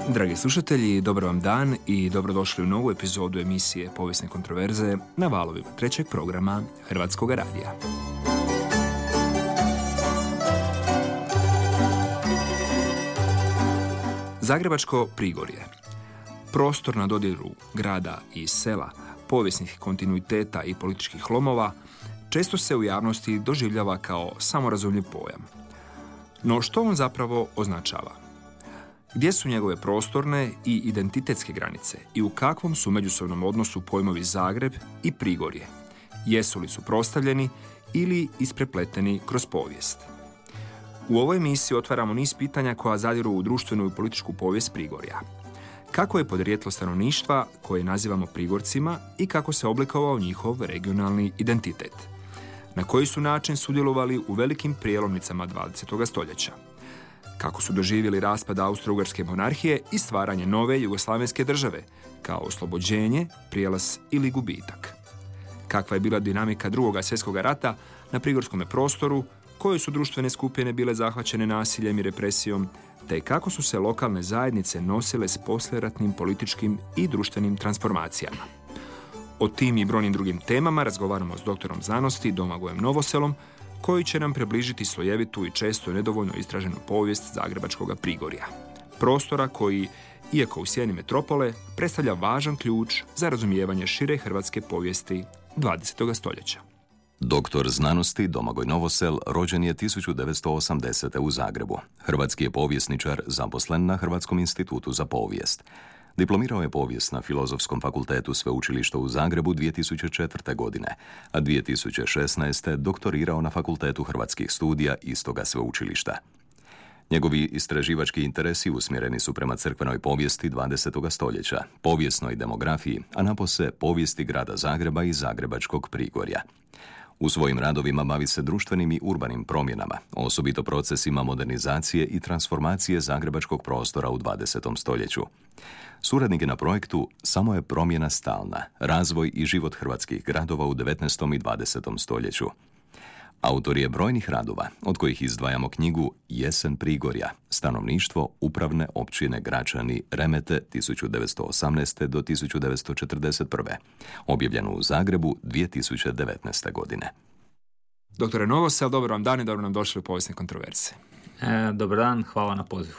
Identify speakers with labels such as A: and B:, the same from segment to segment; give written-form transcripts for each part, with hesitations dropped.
A: Dragi slušatelji, dobar vam dan i dobrodošli u novu epizodu emisije Povijesne kontroverze na valovima trećeg programa Hrvatskog radija. Zagrebačko Prigorje. Prostor na dodiru grada i sela, povijesnih kontinuiteta i političkih lomova, često se u javnosti doživljava kao samorazumljiv pojam. No što on zapravo označava? Gdje su njegove prostorne i identitetske granice i u kakvom su međusobnom odnosu pojmovi Zagreb i Prigorje? Jesu li suprotstavljeni ili isprepleteni kroz povijest? U ovoj emisiji otvaramo niz pitanja koja zadiru u društvenu i političku povijest Prigorja. Kako je podrijetlo stanovništva koje nazivamo Prigorcima i kako se oblikovao njihov regionalni identitet? Na koji su način sudjelovali u velikim prijelomnicama 20. stoljeća? Kako su doživjeli raspad Austro-Ugarske monarhije i stvaranje nove jugoslavenske države, kao oslobođenje, prijelaz ili gubitak? Kakva je bila dinamika Drugog svjetskog rata na prigorskom prostoru, koje su društvene skupine bile zahvaćene nasiljem i represijom, te kako su se lokalne zajednice nosile s poslijeratnim političkim i društvenim transformacijama? O tim i brojnim drugim temama razgovaramo s doktorom znanosti Domagojem Novoselom, koji će nam približiti slojevitu i često nedovoljno istraženu povijest Zagrebačkog Prigorja. Prostora koji, iako u sjeni metropole, predstavlja važan ključ za razumijevanje šire hrvatske povijesti 20. stoljeća.
B: Doktor znanosti Domagoj Novosel rođen je 1980. u Zagrebu. Hrvatski je povjesničar zaposlen na Hrvatskom institutu za povijest. Diplomirao je povijest na Filozofskom fakultetu Sveučilišta u Zagrebu 2004. godine, a 2016. doktorirao na Fakultetu hrvatskih studija istoga sveučilišta. Njegovi istraživački interesi usmjereni su prema crkvenoj povijesti 20. stoljeća, povijesnoj demografiji, a napose povijesti grada Zagreba i Zagrebačkog Prigorja. U svojim radovima bavi se društvenim i urbanim promjenama, osobito procesima modernizacije i transformacije zagrebačkog prostora u 20. stoljeću. Suradnik je na projektu Samo je promjena stalna, razvoj i život hrvatskih gradova u 19. i 20. stoljeću. Autor je brojnih radova, od kojih izdvajamo knjigu Jesen Prigorja, stanovništvo, upravne općine Gračani, Remete 1918. do 1941. objavljenu u Zagrebu 2019. godine.
A: Doktore Novosel, dobar vam dan i dobro nam došli u Povijesne kontroverze.
C: Dobar dan, hvala na pozivu.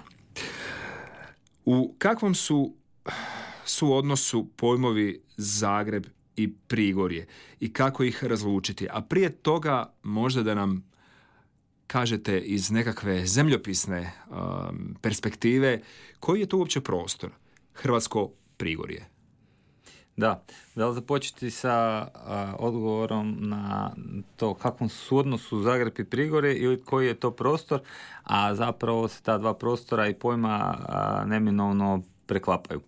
A: U kakvom su odnosu pojmovi Zagreb i Prigorje i kako ih razlučiti? A prije toga možda da nam kažete iz nekakve zemljopisne perspektive koji je to uopće prostor, Hrvatsko Prigorje?
C: Da li započeti sa odgovorom na to kakvom su odnosu Zagreb i Prigorje ili koji je to prostor, a zapravo se ta dva prostora i pojma neminovno preklapaju.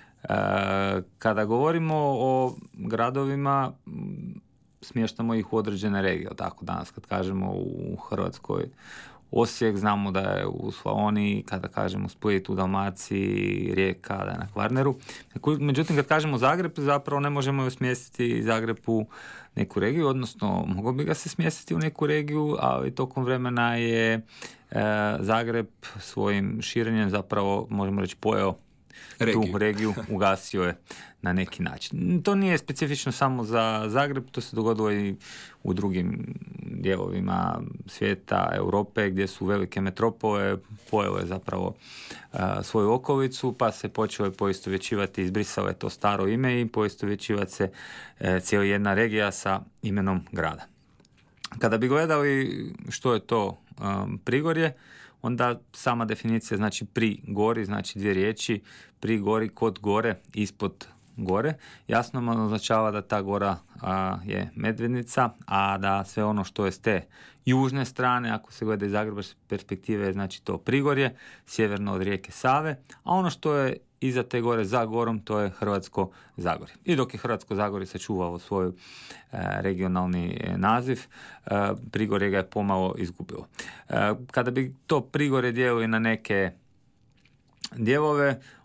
C: Kada govorimo o gradovima, smještamo ih u određene regije. Tako danas kad kažemo u Hrvatskoj Osijek, znamo da je u Slavoniji, kada kažemo Split u Dalmaciji, Rijeka da je na Kvarneru. Međutim, kad kažemo Zagreb, zapravo ne možemo ju smjestiti Zagreb u neku regiju, odnosno moglo bi ga se smjestiti u neku regiju, ali tokom vremena je Zagreb svojim širenjem zapravo, možemo reći, pojeo tu regiju, ugasio je na neki način. To nije specifično samo za Zagreb, to se dogodilo i u drugim dijelovima svijeta, Europe, gdje su velike metropole pojele zapravo svoju okolicu, pa se počelo poistovjećivati, izbrisalo je to staro ime i poistovjećivati se cijela jedna regija sa imenom grada. Kada bi gledali što je to Prigorje, onda sama definicija znači pri gori, znači dvije riječi, pri gori, kod gore, ispod gore. Jasno nam označava da ta gora je Medvednica, a da sve ono što je s te južne strane, ako se gleda iz zagrebačke perspektive, znači to Prigorje, sjeverno od rijeke Save, a ono što je iza te gore za gorom, to je Hrvatsko Zagorje. I dok je Hrvatsko Zagorje sačuvalo svoj regionalni naziv, Prigorje ga je pomalo izgubilo. Kada bi to Prigorje dijelili na neke dijelove,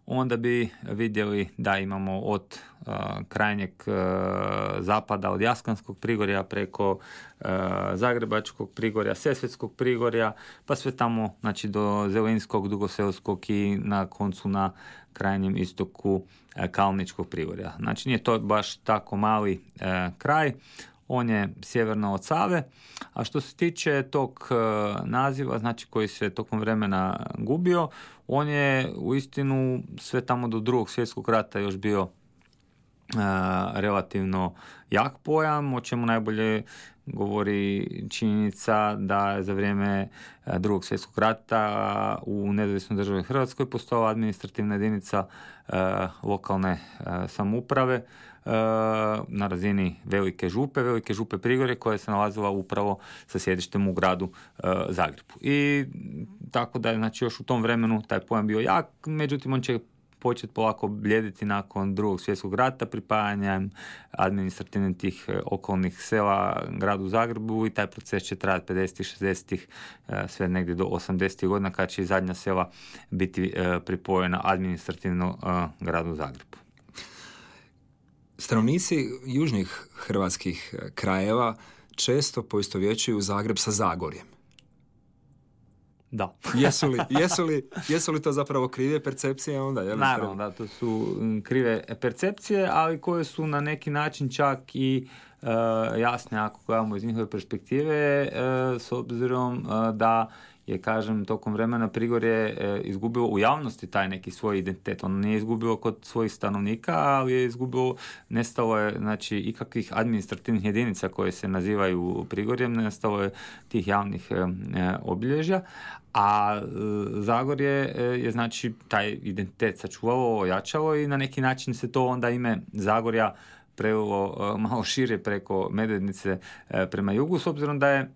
C: onda bi vidjeli da imamo od krajnjeg zapada, od Jaskanskog prigorja preko Zagrebačkog prigorja, Sesvetskog prigorja, pa sve tamo, znači, do Zelinskog, Dugoselskog i na koncu na krajnjem istoku Kalničkog prigorja. Znači, nije to baš tako mali kraj, on je sjeverno od Save, a što se tiče tog naziva, znači, koji se tokom vremena gubio, on je uistinu sve tamo do Drugog svjetskog rata još bio relativno jak pojam, o čemu najbolje govori činjenica da je za vrijeme Drugog svjetskog rata u nezavisnoj državi Hrvatskoj postojala administrativna jedinica lokalne samouprave na razini Velike župe Prigorje, koja se nalazila upravo sa sjedištem u gradu Zagrebu. I tako da je, znači, još u tom vremenu taj pojam bio jak, međutim on će početi polako bljediti nakon Drugog svjetskog rata, pripajanjem administrativnih tih okolnih sela gradu Zagrebu, i taj proces će trajati 50-ih, 60-ih, sve negdje do 80-ih godina, kad će i zadnja sela biti pripojena administrativno gradu Zagrebu.
A: Stanovnici južnih hrvatskih krajeva često poistovjećuju Zagreb sa Zagorjem.
C: Da.
A: Jesu li to zapravo krive percepcije onda?
C: Naravno, da, to su krive percepcije, ali koje su na neki način čak i jasne ako gledamo iz njihove perspektive, s obzirom da je, kažem, tokom vremena Prigorje izgubilo u javnosti taj neki svoj identitet. Ono nije izgubilo kod svojih stanovnika, ali je izgubilo, nestalo je, znači, ikakvih administrativnih jedinica koje se nazivaju Prigorjem, nestalo je tih javnih obilježja, a Zagorje je, znači, taj identitet sačuvalo, ojačalo, i na neki način se to onda ime Zagorja prelilo malo šire preko Medvednice prema jugu, s obzirom da je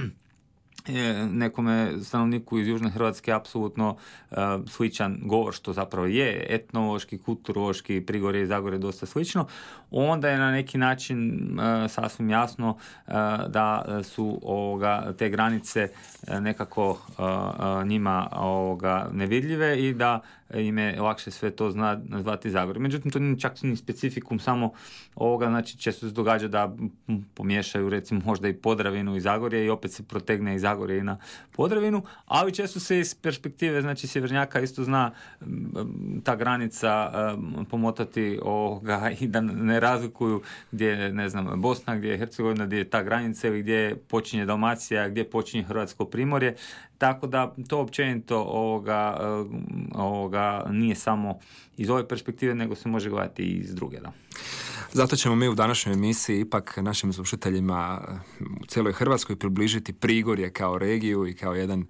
C: nekome stanovniku iz Južne Hrvatske apsolutno sličan govor, što zapravo je etnološki, kulturološki, Prigorje i Zagorje dosta slično, onda je na neki način sasvim jasno da su te granice nekako njima nevidljive i da im je lakše sve to zvati Zagorje. Međutim, to nije čak ni specifikum samo znači često se događa da pomiješaju, recimo, možda i Podravinu i Zagorje i opet se protegne i Zagorje i na Podravinu, ali često se iz perspektive, znači, sjevernjaka isto zna ta granica pomotati i da ne razlikuju gdje je, ne znam, Bosna, gdje je Hercegovina, gdje je ta granica, ili gdje počinje Dalmacija, gdje počinje Hrvatsko primorje. Tako da to općenito nije samo iz ove perspektive, nego se može gledati i iz druge. Da.
A: Zato ćemo mi u današnjoj emisiji ipak našim slušateljima u cijeloj Hrvatskoj približiti Prigorje kao regiju i kao jedan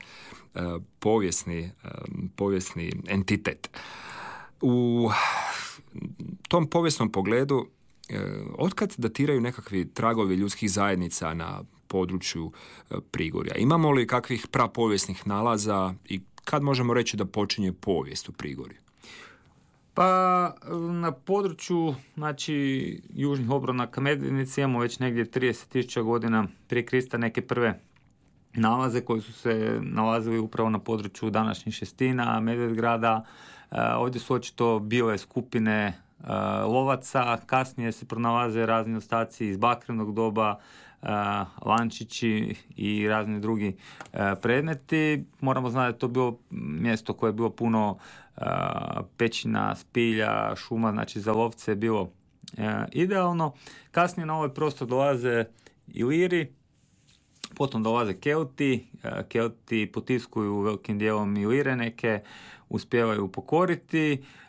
A: povijesni entitet. U tom povijesnom pogledu, otkad datiraju nekakvi tragovi ljudskih zajednica na području Prigorja? Imamo li kakvih prapovijesnih nalaza i kad možemo reći da počinje povijest u Prigorju?
C: Pa na području, znači, južnih obronaka Medvednice imamo već negdje 30.000 godina prije Krista neke prve nalaze koji su se nalazili upravo na području današnjih Šestina, Medvedgrada. Ovdje su očito bile skupine lovaca, kasnije se pronalaze razni ostaci iz bakrenog doba, lančići i razni drugi predmeti. Moramo znati da je to bilo mjesto koje je bilo puno pećina, spilja, šuma, znači za lovce je bilo idealno. Kasnije na ovaj prostor dolaze Iliri, potom dolaze Kelti. Kelti potiskuju velikim dijelom Ilire, neke uspijevaju pokoriti.